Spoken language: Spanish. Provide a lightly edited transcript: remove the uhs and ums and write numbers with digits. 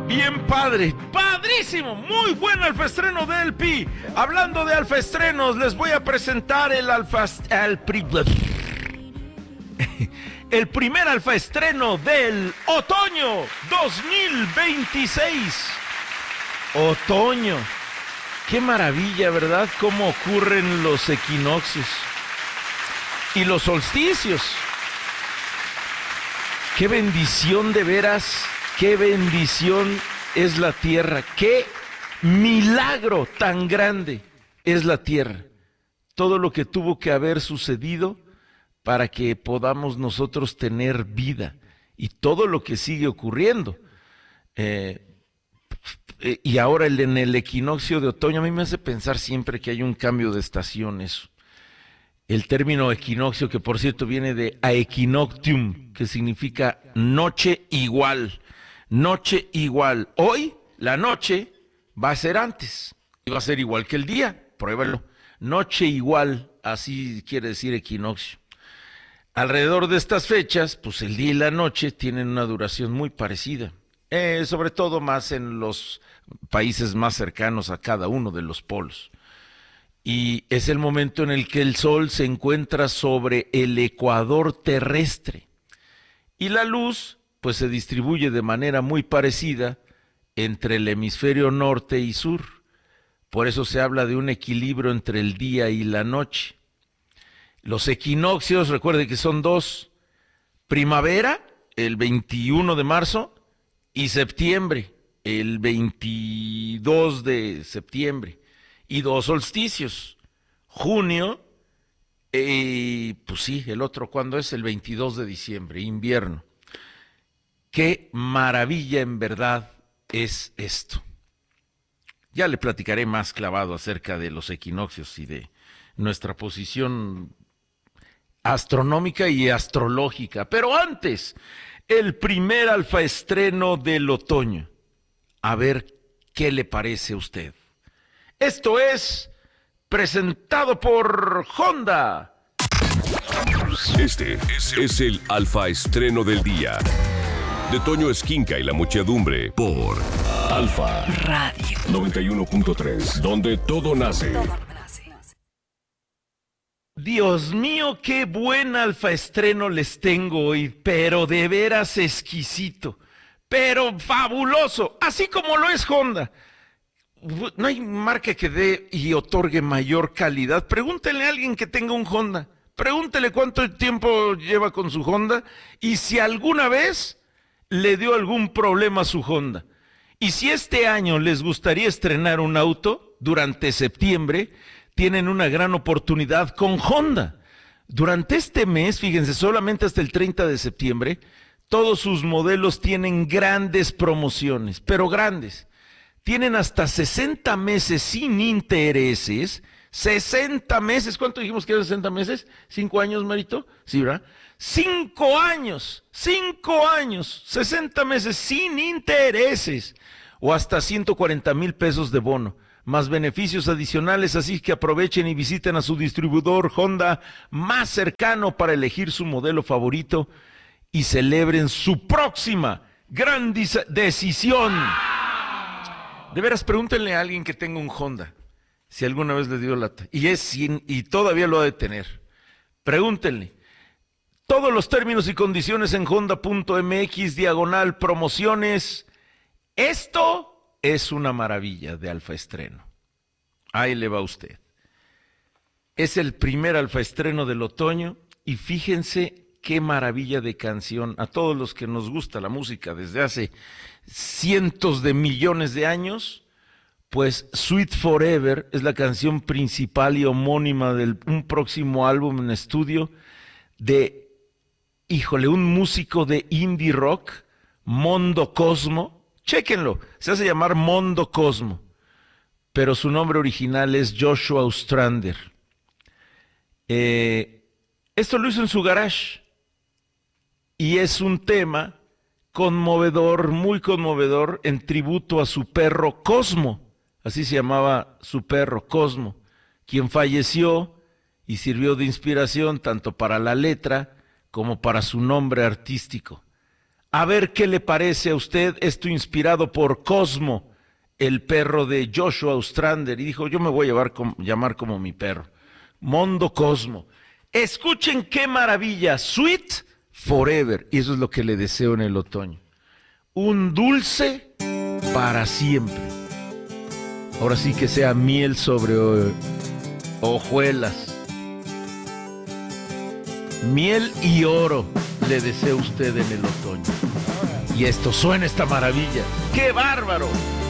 Bien padre, padrísimo, muy buen alfaestreno del Pi. Hablando de alfaestrenos, les voy a presentar el primer alfaestreno del otoño 2026. Otoño, qué maravilla, ¿verdad? Cómo ocurren los equinoccios y los solsticios. Qué bendición de veras. Qué bendición es la tierra, qué milagro tan grande es la tierra. Todo lo que tuvo que haber sucedido para que podamos nosotros tener vida y todo lo que sigue ocurriendo. Y ahora en el equinoccio de otoño, a mí me hace pensar siempre que hay un cambio de estación eso. El término equinoccio, que por cierto viene de aequinoctium, que significa noche igual. Noche igual. Hoy la noche va a ser antes y va a ser igual que el día. Pruébalo. Noche igual, así quiere decir equinoccio. Alrededor de estas fechas, pues el día y la noche tienen una duración muy parecida. Sobre todo más en los países más cercanos a cada uno de los polos. Y es el momento en el que el sol se encuentra sobre el ecuador terrestre. Y la luz pues se distribuye de manera muy parecida entre el hemisferio norte y sur. Por eso se habla de un equilibrio entre el día y la noche. Los equinoccios, recuerde que son dos: primavera, el 21 de marzo, y septiembre, el 22 de septiembre. Y dos solsticios, junio, pues sí, el otro, ¿cuándo es? El 22 de diciembre, invierno. Qué maravilla en verdad es esto. Ya le platicaré más clavado acerca de los equinoccios y de nuestra posición astronómica y astrológica. Pero antes, el primer alfaestreno del otoño. A ver qué le parece a usted. Esto es presentado por Honda. Este es el alfaestreno del día de Toño Esquinca y la muchedumbre por Alfa Radio 91.3, donde todo nace. Dios mío, qué buen alfaestreno les tengo hoy, pero de veras exquisito, pero fabuloso, así como lo es Honda. No hay marca que dé y otorgue mayor calidad. Pregúntele a alguien que tenga un Honda, pregúntele cuánto tiempo lleva con su Honda y si alguna vez le dio algún problema a su Honda. Y si este año les gustaría estrenar un auto, durante septiembre tienen una gran oportunidad con Honda. Durante este mes, fíjense, solamente hasta el 30 de septiembre, todos sus modelos tienen grandes promociones, pero grandes. Tienen hasta 60 meses sin intereses. 60 meses, ¿cuánto dijimos que era 60 meses? ¿5 años, Marito? Sí, ¿verdad? 5 años, 60 meses sin intereses, o hasta 140,000 pesos de bono, más beneficios adicionales, así que aprovechen y visiten a su distribuidor Honda más cercano para elegir su modelo favorito y celebren su próxima gran decisión. De veras, pregúntenle a alguien que tenga un Honda, si alguna vez le dio lata, y todavía lo ha de tener. Pregúntenle. Todos los términos y condiciones en honda.mx/promociones. Esto es una maravilla de alfaestreno. Ahí le va a usted. Es el primer alfaestreno del otoño y fíjense qué maravilla de canción. A todos los que nos gusta la música desde hace cientos de millones de años, pues Sweet Forever es la canción principal y homónima de un próximo álbum en estudio de, un músico de indie rock, Mondo Cosmo. Chéquenlo, se hace llamar Mondo Cosmo, pero su nombre original es Joshua Ostrander. Esto lo hizo en su garage y es un tema conmovedor, muy conmovedor, en tributo a su perro Cosmo. Así se llamaba su perro, Cosmo, quien falleció y sirvió de inspiración tanto para la letra como para su nombre artístico. A ver qué le parece a usted esto inspirado por Cosmo, el perro de Joshua Ostrander. Y dijo, yo me voy a llamar como mi perro. Mondo Cosmo. Escuchen qué maravilla. Sweet Forever. Y eso es lo que le deseo en el otoño. Un dulce para siempre. Ahora sí que sea miel sobre hojuelas. Miel y oro le deseo a usted en el otoño. Y esto suena esta maravilla. ¡Qué bárbaro!